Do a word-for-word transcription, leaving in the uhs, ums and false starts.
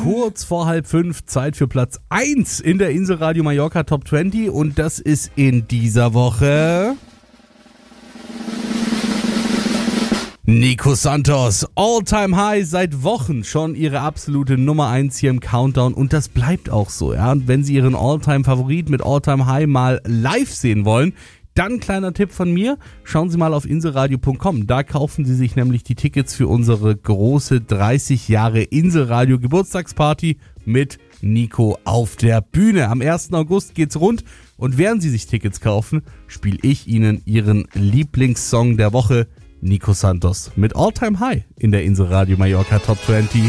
Kurz vor halb fünf, Zeit für Platz eins in der Inselradio Mallorca Top zwanzig und das ist in dieser Woche Nico Santos. All-Time High, seit Wochen schon ihre absolute Nummer eins hier im Countdown und das bleibt auch so. Ja? Und wenn Sie Ihren All-Time-Favorit mit All-Time High mal live sehen wollen, dann kleiner Tipp von mir, schauen Sie mal auf inselradio punkt com. Da kaufen Sie sich nämlich die Tickets für unsere große dreißig Jahre Inselradio Geburtstagsparty mit Nico auf der Bühne. Am ersten August geht's rund und während Sie sich Tickets kaufen, spiele ich Ihnen Ihren Lieblingssong der Woche, Nico Santos, mit All Time High in der Inselradio Mallorca Top zwanzig.